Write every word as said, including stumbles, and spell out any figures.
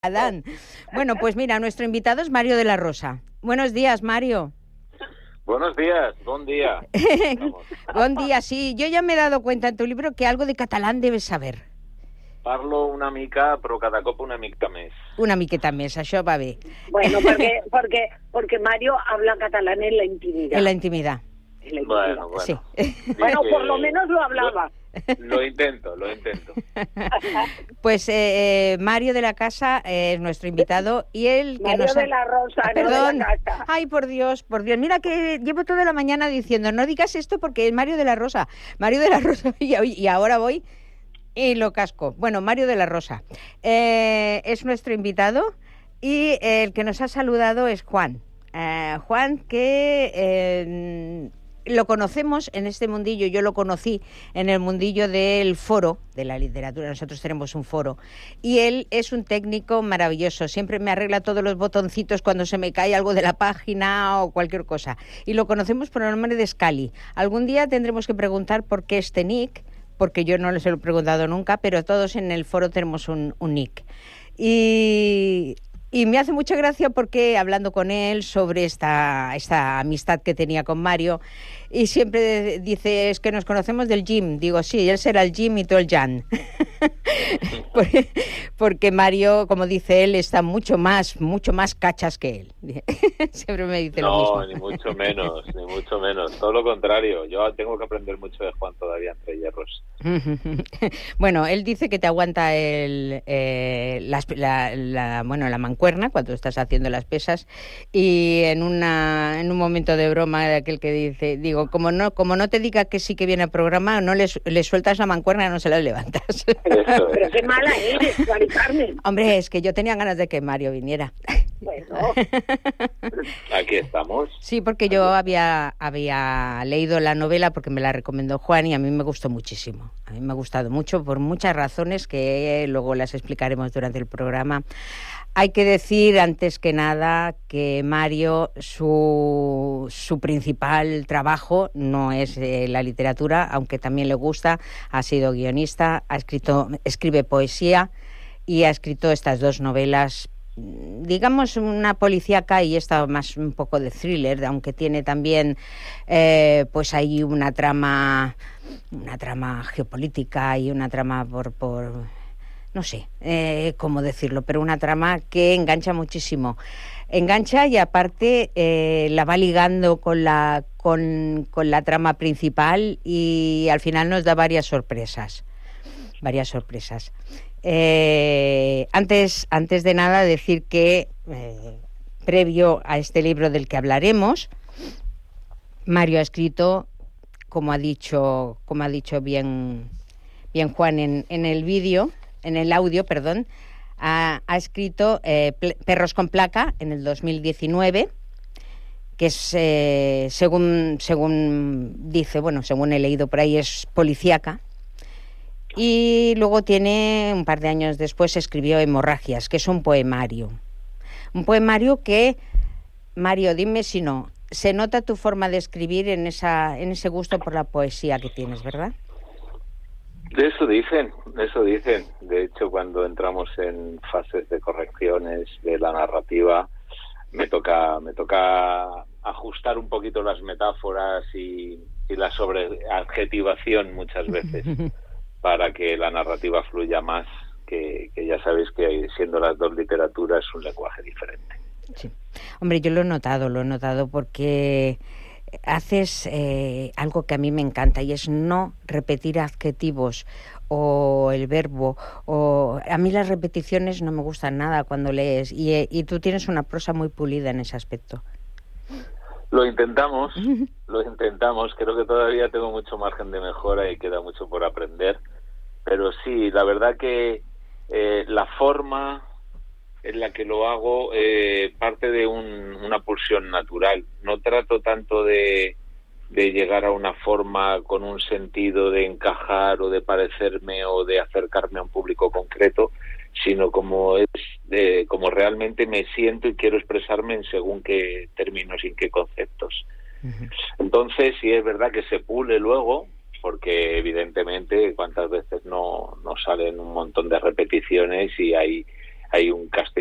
Adán. Bueno, pues mira, nuestro invitado es Mario de la Rosa. Buenos días, Mario. Buenos días, buen día. Buen día, sí. Yo ya me he dado cuenta en tu libro que algo de catalán debes saber. Parlo una mica, però cada cop una mica més. Una miqueta més, això va bé. Bueno, porque, porque, porque Mario habla catalán en la intimidad. En la intimidad. En la intimidad. Bueno, bueno. Sí. Bueno, que por lo menos lo hablaba. Lo, lo intento, lo intento. Pues eh, eh, Mario de la Casa es nuestro invitado y él que Mario nos ha... de la Rosa, Ah, no perdón. de la Casa. Ay, por Dios, por Dios. Mira que llevo toda la mañana diciendo, no digas esto porque es Mario de la Rosa. Mario de la Rosa. Y, y ahora voy y lo casco. Bueno, Mario de la Rosa eh, es nuestro invitado y el que nos ha saludado es Juan. Eh, Juan que... Eh, lo conocemos en este mundillo, yo lo conocí en el mundillo del foro de la literatura, nosotros tenemos un foro, y él es un técnico maravilloso, siempre me arregla todos los botoncitos cuando se me cae algo de la página o cualquier cosa, y lo conocemos por el nombre de Scali. Algún día tendremos que preguntar por qué este nick, porque yo no les he preguntado nunca, pero todos en el foro tenemos un, un nick. Y... Y me hace mucha gracia porque hablando con él sobre esta, esta amistad que tenía con Mario, y siempre dice, es que nos conocemos del gym. Digo, sí, él será el gym y tú el Jan. porque, porque Mario, como dice él, está mucho más, mucho más cachas que él. Siempre me dice no, lo mismo. No, ni mucho menos, ni mucho menos. Todo lo contrario. Yo tengo que aprender mucho de Juan todavía entre hierros. Bueno, él dice que te aguanta el, eh, las, la, la, bueno, la mancuerna cuando estás haciendo las pesas, y en una en un momento de broma de aquel que dice, digo, como no como no te diga que sí que viene al programa, no le, le sueltas la mancuerna, no se la levantas. Eso Pero es. qué mala eres, Mari Carmen. Hombre, es que yo tenía ganas de que Mario viniera. Bueno. Aquí estamos. Sí, porque yo había había leído la novela porque me la recomendó Juan y a mí me gustó muchísimo. A mí me ha gustado mucho por muchas razones que luego las explicaremos durante el programa. Hay que decir, antes que nada, que Mario, su, su principal trabajo no es eh, la literatura, aunque también le gusta. Ha sido guionista, ha escrito, escribe poesía y ha escrito estas dos novelas, digamos una policíaca y esta más un poco de thriller, aunque tiene también eh, pues hay una trama, una trama geopolítica y una trama por... por no sé eh, cómo decirlo, pero una trama que engancha muchísimo. Engancha y aparte eh, la va ligando con la, con, con la trama principal y al final nos da varias sorpresas. Varias sorpresas. Eh, antes, antes de nada decir que eh, previo a este libro del que hablaremos, Mario ha escrito, como ha dicho, como ha dicho bien, bien Juan en, en el vídeo, en el audio, perdón, ha, ha escrito eh, Perros con placa en el dos mil diecinueve, que es, eh, según, según dice, bueno, según he leído por ahí, es policíaca. Y luego tiene, un par de años después, escribió Hemorragias, que es un poemario. Un poemario que, Mario, dime si no, se nota tu forma de escribir en, esa, en ese gusto por la poesía que tienes, ¿verdad? De eso dicen, de eso dicen. De hecho, cuando entramos en fases de correcciones de la narrativa, me toca, me toca ajustar un poquito las metáforas y, y la sobreadjetivación muchas veces para que la narrativa fluya más, que, que ya sabéis que siendo las dos literaturas es un lenguaje diferente. Sí. Hombre, yo lo he notado, lo he notado porque haces eh, algo que a mí me encanta y es no repetir adjetivos o el verbo, o a mí las repeticiones no me gustan nada cuando lees y, y tú tienes una prosa muy pulida en ese aspecto. Lo intentamos, lo intentamos, creo que todavía tengo mucho margen de mejora y queda mucho por aprender, pero sí, la verdad que eh, la forma en la que lo hago eh, parte de un, una pulsión natural. No trato tanto de, de llegar a una forma con un sentido de encajar o de parecerme o de acercarme a un público concreto, sino como es de, como realmente me siento y quiero expresarme en según qué términos y en qué conceptos. Uh-huh. Entonces, sí es verdad que se pule luego, porque evidentemente cuántas veces no, no salen un montón de repeticiones y hay hay un castellano